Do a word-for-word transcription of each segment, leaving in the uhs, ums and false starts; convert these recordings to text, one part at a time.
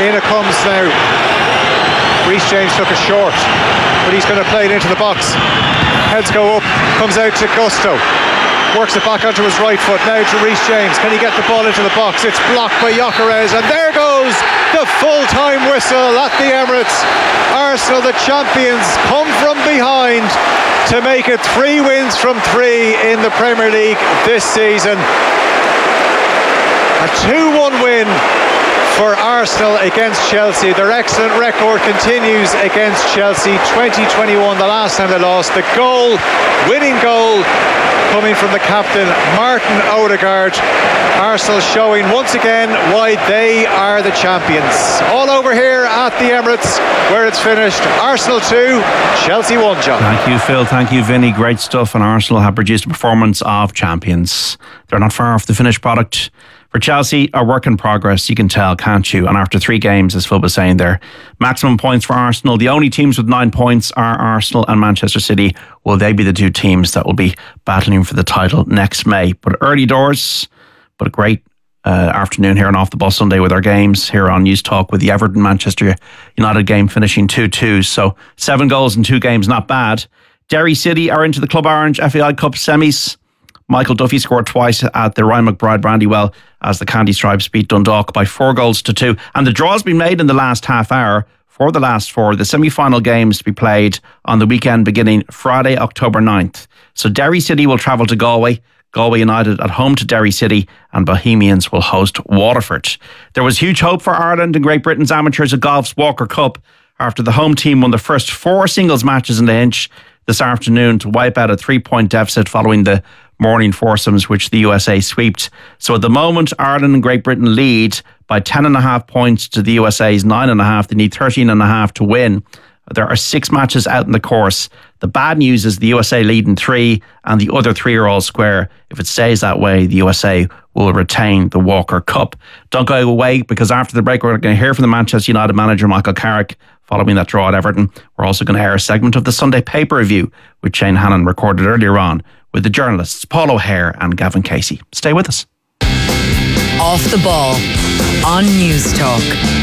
in it comes now. Reece James took a short, but he's going to play it into the box. Heads go up, comes out to Gusto. Works it back onto his right foot. Now to Reece James. Can he get the ball into the box? It's blocked by Gyökeres, and there goes the full-time whistle at the Emirates. Arsenal, the champions, come from behind to make it three wins from three in the Premier League this season. A two one win for Arsenal against Chelsea. Their excellent record continues against Chelsea. twenty twenty-one, the last time they lost. The goal, winning goal, coming from the captain, Martin Odegaard. Arsenal showing once again why they are the champions. All over here at the Emirates, where it's finished. Arsenal two, Chelsea one, John. Thank you, Phil. Thank you, Vinny. Great stuff. And Arsenal have produced a performance of champions. They're not far off the finished product. For Chelsea, a work in progress, you can tell, can't you? And after three games, as Phil was saying there, maximum points for Arsenal. The only teams with nine points are Arsenal and Manchester City. Will they be the two teams that will be battling for the title next May? But early doors, but a great uh, afternoon here on Off the Bus Sunday with our games here on News Talk with the Everton Manchester United game finishing two two. So seven goals in two games, not bad. Derry City are into the Club Orange F A I Cup semis. Michael Duffy scored twice at the Ryan McBride Brandywell as the Candy Stripes beat Dundalk by four goals to two. And the draw's been made in the last half hour for the last four. The semi-final games to be played on the weekend beginning Friday, October ninth. So Derry City will travel to Galway. Galway United at home to Derry City, and Bohemians will host Waterford. There was huge hope for Ireland and Great Britain's amateurs at golf's Walker Cup after the home team won the first four singles matches in the Inch this afternoon to wipe out a three-point deficit following the morning foursomes, which the U S A sweeped. So at the moment, Ireland and Great Britain lead by ten and a half points to the U S A's nine and a half. They need thirteen and a half to win. There are six matches out in the course. The bad news is the U S A lead in three, and the other three are all square. If it stays that way, the U S A will retain the Walker Cup. Don't go away, because after the break, we're going to hear from the Manchester United manager, Michael Carrick, following that draw at Everton. We're also going to air a segment of the Sunday paper review, which Shane Hannon recorded earlier on with the journalists Paul O'Hare and Gavin Casey. Stay with us. Off the Ball on News Talk.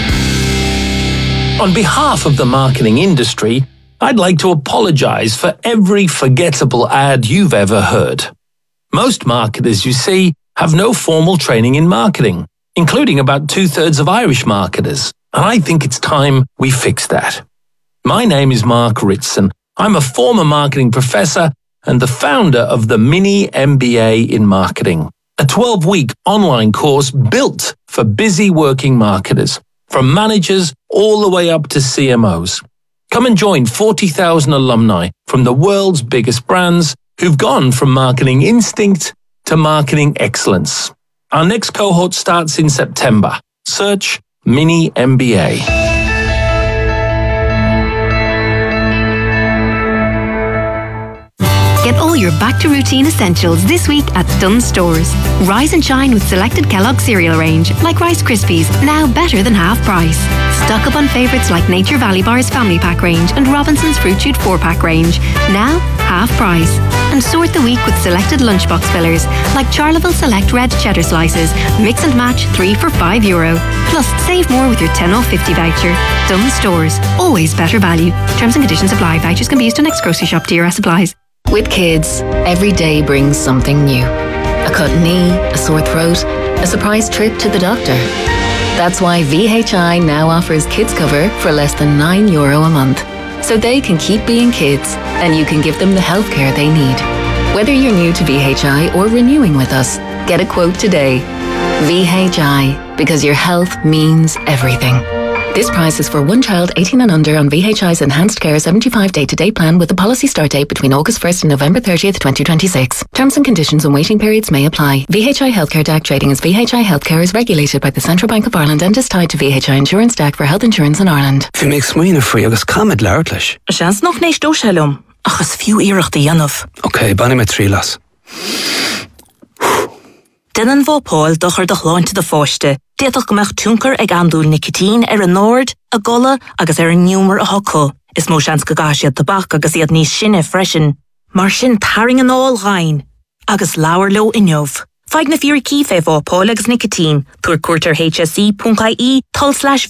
On behalf of the marketing industry, I'd like to apologise for every forgettable ad you've ever heard. Most marketers, you see, have no formal training in marketing, including about two-thirds of Irish marketers, and I think it's time we fix that. My name is Mark Ritson. I'm a former marketing professor and the founder of the Mini M B A in Marketing, a twelve-week online course built for busy working marketers, from managers all the way up to C M Os. Come and join forty thousand alumni from the world's biggest brands who've gone from marketing instinct to marketing excellence. Our next cohort starts in September. Search Mini M B A. Get all your back-to-routine essentials this week at Dunnes Stores. Rise and shine with selected Kellogg's cereal range, like Rice Krispies, now better than half price. Stock up on favourites like Nature Valley Bar's Family Pack range and Robinson's Fruit Shoot four pack range, now half price. And sort the week with selected lunchbox fillers, like Charleville Select Red Cheddar Slices, mix and match three for five euro. Plus, save more with your ten off fifty voucher. Dunnes Stores, always better value. Terms and conditions apply. Vouchers can be used to next grocery shop. D R S applies. With kids, every day brings something new. A cut knee, a sore throat, a surprise trip to the doctor. That's why V H I now offers kids cover for less than nine euro a month. So they can keep being kids, and you can give them the healthcare they need. Whether you're new to V H I or renewing with us, get a quote today. V H I, because your health means everything. This price is for one child eighteen and under on V H I's Enhanced Care seventy-five day-to-day plan with a policy start date between August first and November thirtieth, twenty twenty-six. Terms and conditions and waiting periods may apply. V H I Healthcare D A C trading as V H I Healthcare is regulated by the Central Bank of Ireland and is tied to V H I Insurance D A C for health insurance in Ireland. Fi mé smaoine faoi agus camad leirtleis. Seans noch nééis dóisilumm, achas fiú iireachta dhéanamh. Ok, banna me trí las. Dinan bhó Paul dochar do chláinte do fáiste. Déadach go meach túncar ag andúil nicotine ar an nord, a gola agus ar an niúmar a hoco. Is mó seans go gáisiad tabach agus iad níos sinne freisin. Mar sin taring an all ghain. Agus lauer lo inniuv. Feig na fíor cífe bhó Paul agus nicotine. Tuair cuairtar H S E dot I E tol slash